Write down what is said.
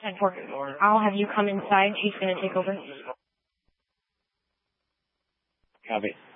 10-4. I'll have you come inside. She's going to take over. Copy.